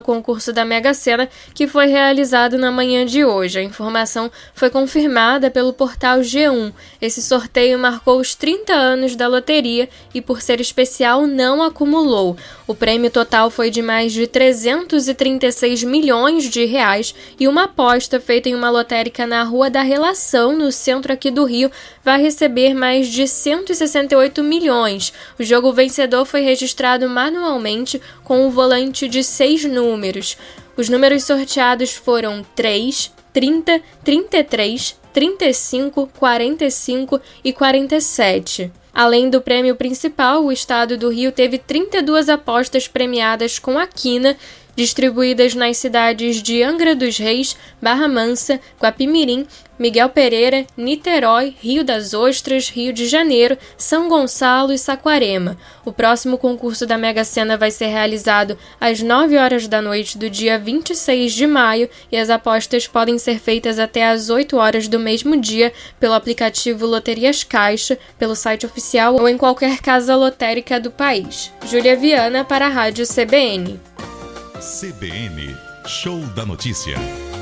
concurso da Mega Sena, que foi realizado na manhã de hoje. A informação foi confirmada pelo portal G1. Esse sorteio marcou os 30 anos da loteria e, por ser especial, não acumulou. O prêmio total foi de mais de 336 milhões de reais e uma aposta feita em uma lotérica na Rua da Relação, no centro aqui do Rio, vai receber mais de 168 milhões. O jogo vencedor foi registrado manualmente com um volante de 6 números. Os números sorteados foram 3, 30, 33, 35, 45 e 47. Além do prêmio principal, o estado do Rio teve 32 apostas premiadas com a quina, distribuídas nas cidades de Angra dos Reis, Barra Mansa, Guapimirim, Miguel Pereira, Niterói, Rio das Ostras, Rio de Janeiro, São Gonçalo e Saquarema. O próximo concurso da Mega Sena vai ser realizado às 9 horas da noite do dia 26 de maio e as apostas podem ser feitas até às 8 horas do mesmo dia pelo aplicativo Loterias Caixa, pelo site oficial ou em qualquer casa lotérica do país. Júlia Viana para a Rádio CBN. CBN, Show da Notícia.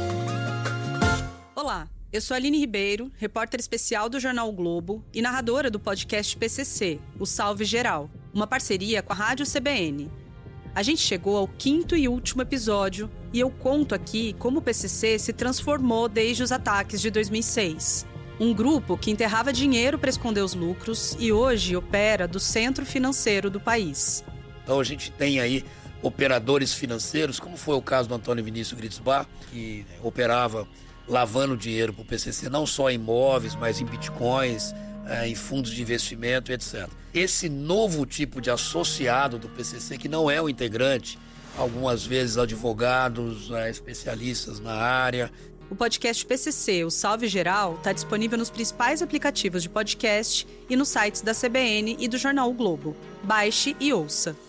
Olá, eu sou Aline Ribeiro, repórter especial do Jornal o Globo e narradora do podcast PCC, o Salve Geral, uma parceria com a Rádio CBN. A gente chegou ao 5º e último episódio e eu conto aqui como o PCC se transformou desde os ataques de 2006. Um grupo que enterrava dinheiro para esconder os lucros e hoje opera do centro financeiro do país. Então a gente tem aí operadores financeiros, como foi o caso do Antônio Vinícius Gritzbach, que operava lavando dinheiro para o PCC, não só em imóveis, mas em bitcoins, em fundos de investimento, etc. Esse novo tipo de associado do PCC, que não é o integrante, algumas vezes advogados, especialistas na área. O podcast PCC, o Salve Geral, está disponível nos principais aplicativos de podcast e nos sites da CBN e do Jornal o Globo. Baixe e ouça.